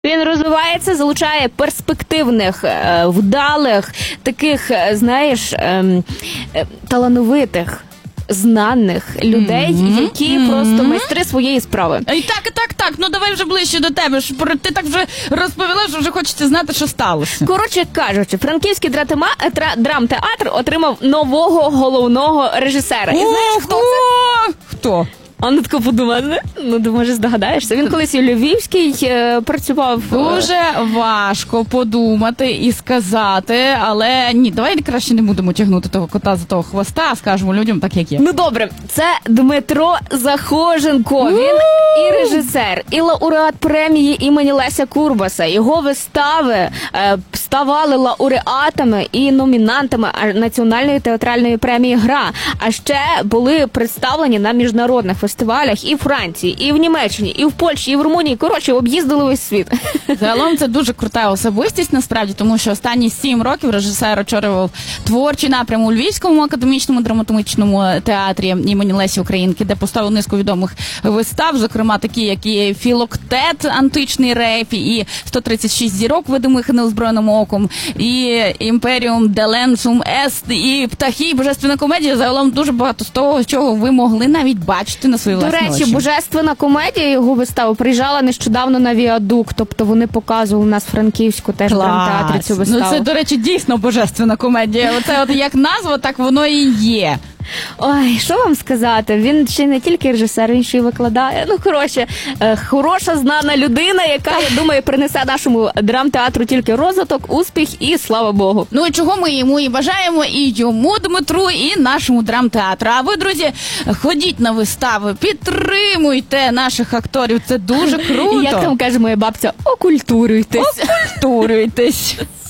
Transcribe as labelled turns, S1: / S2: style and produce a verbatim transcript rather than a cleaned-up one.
S1: Він розвивається, залучає перспективних, вдалих, таких, знаєш, талановитих, знаних людей, mm-hmm. які mm-hmm. просто майстри своєї справи.
S2: І так, і так, так. Ну давай вже ближче до тебе. Ти так вже розповіла, що вже хочеться знати, що сталося.
S1: Коротше кажучи, Франківський драмтеатр отримав нового головного режисера. І знаєш, хто це?
S2: Хто?
S1: А ну тако подумати, ну ти може здогадаєшся. Він колись у Львівській е, працював.
S2: Дуже важко подумати і сказати, але ні, давай краще не будемо тягнути того кота за того хвоста, а скажемо людям так, як є.
S1: Ну добре, це Дмитро Захоженко. Він і режисер, і лауреат премії імені Леся Курбаса. Його вистави е, ставали лауреатами і номінантами Національної театральної премії «Гра». А ще були представлені на міжнародних фестивалях. фестивалях і в Франції, і в Німеччині, і в Польщі, і в Румунії. Коротше, об'їздили весь світ.
S2: Загалом це дуже крута особистість, насправді, тому що останні сім років режисер очолював творчий напрям у Львівському академічному драматичному театрі імені Лесі Українки, де поставив низку відомих вистав, зокрема такі, як і «Філоктет», «Античний рейф», і «сто тридцять шість зірок, видимих неозброєним оком», і «Імперіум Деленсум Ест», і «Птахи», і «Божественна комедія». Загалом дуже багато з того, чого ви могли навіть бачити на свої власні очі.
S1: До речі, «Божественна комедія», його вистава, приїжджала нещодавно на Віадук, тобто вони показували у нас в Франківську теж в драмтеатрі цю виставу.
S2: Ну це, до речі, дійсно божественна комедія. Оце от як назва, так воно і є.
S1: Ой, що вам сказати? Він ще не тільки режисер, він ще й викладає. Ну, коротше, хороша, знана людина, яка, я думаю, принесе нашому драмтеатру тільки розвиток, успіх і слава Богу.
S2: Ну і чого ми йому і бажаємо, і йому, Дмитру, і нашому драмтеатру. А ви, друзі, ходіть на вистави, підтримуйте наших акторів, це дуже круто.
S1: Як там каже моя бабця, окультурюйтесь.
S2: Окультурюйтесь.